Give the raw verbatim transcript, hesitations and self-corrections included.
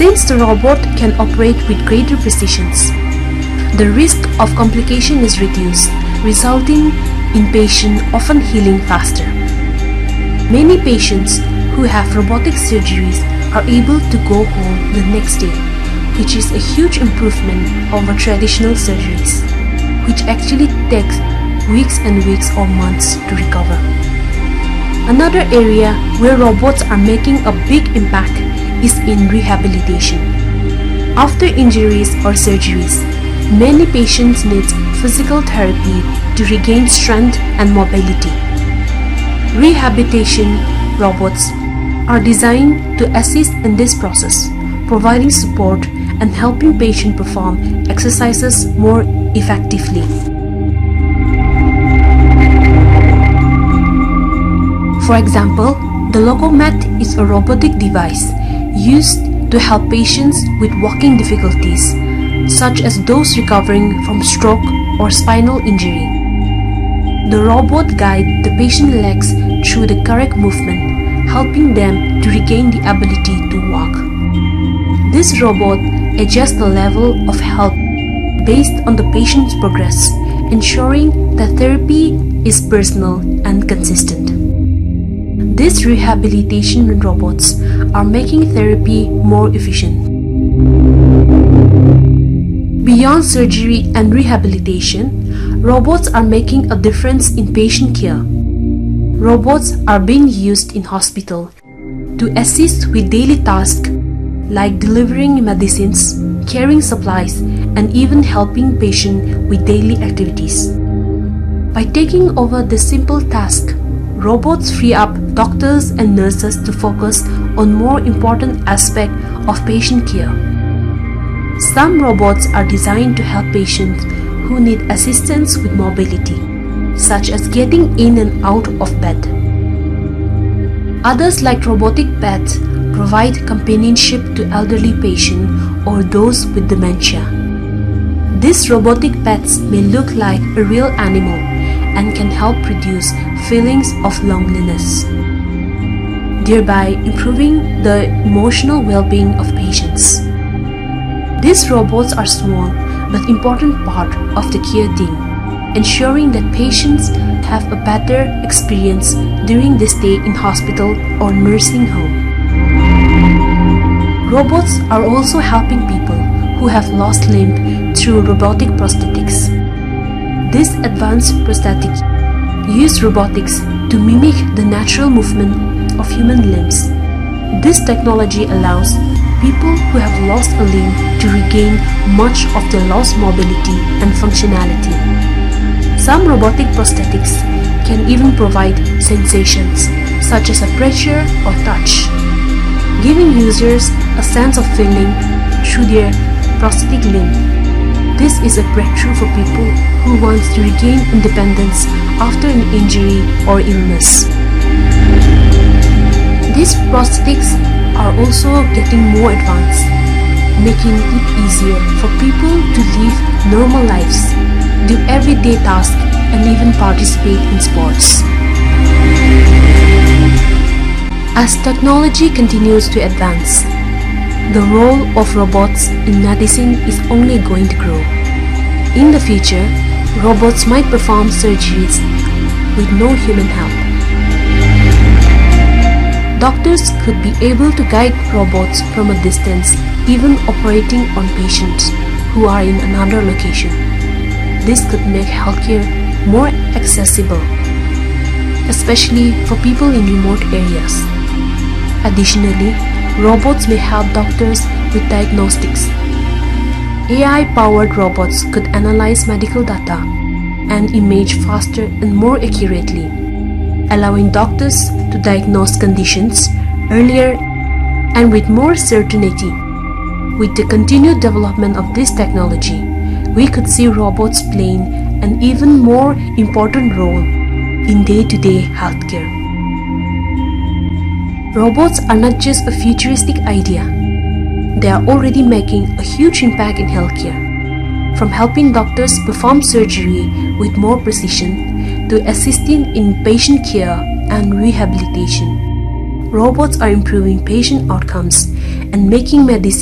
Since the robot can operate with greater precision, the risk of complication is reduced, resulting in patient often healing faster. Many patients who have robotic surgeries are able to go home the next day, which is a huge improvement over traditional surgeries, which actually takes weeks and weeks or months to recover. Another area where robots are making a big impact is in rehabilitation. After injuries or surgeries, many patients need physical therapy to regain strength and mobility. Rehabilitation robots are designed to assist in this process, providing support and helping patients perform exercises more effectively. For example, the Logomat is a robotic device used to help patients with walking difficulties, such as those recovering from stroke or spinal injury. The robot guides the patient's legs through the correct movement, helping them to regain the ability to walk. This robot adjusts the level of help based on the patient's progress, ensuring that therapy is personal and consistent. These rehabilitation robots are making therapy more efficient. Beyond surgery and rehabilitation, robots are making a difference in patient care. Robots are being used in hospital to assist with daily tasks like delivering medicines, carrying supplies, and even helping patients with daily activities. By taking over this simple task, robots free up doctors and nurses to focus on more important aspects of patient care. Some robots are designed to help patients who need assistance with mobility, such as getting in and out of bed. Others, like robotic pets, provide companionship to elderly patients or those with dementia. These robotic pets may look like a real animal and can help reduce feelings of loneliness, thereby improving the emotional well-being of patients. These robots are small but important part of the care team, ensuring that patients have a better experience during their stay in hospital or nursing home. Robots are also helping people who have lost limbs through robotic prosthetics. These advanced prosthetics use robotics to mimic the natural movement of human limbs. This technology allows people who have lost a limb to regain much of their lost mobility and functionality. Some robotic prosthetics can even provide sensations such as a pressure or touch, giving users a sense of feeling through their prosthetic limb. This is a breakthrough for people who want to regain independence after an injury or illness. These prosthetics are also getting more advanced, making it easier for people to live normal lives, do everyday tasks, and even participate in sports. As technology continues to advance, the role of robots in medicine is only going to grow. In the future, robots might perform surgeries with no human help. Doctors could be able to guide robots from a distance, even operating on patients who are in another location. This could make healthcare more accessible, especially for people in remote areas. Additionally, robots may help doctors with diagnostics. A I-powered robots could analyze medical data and image faster and more accurately, allowing doctors to diagnose conditions earlier and with more certainty. With the continued development of this technology, we could see robots playing an even more important role in day-to-day healthcare. Robots are not just a futuristic idea. They are already making a huge impact in healthcare, from helping doctors perform surgery with more precision to assisting in patient care and rehabilitation. Robots are improving patient outcomes and making medicine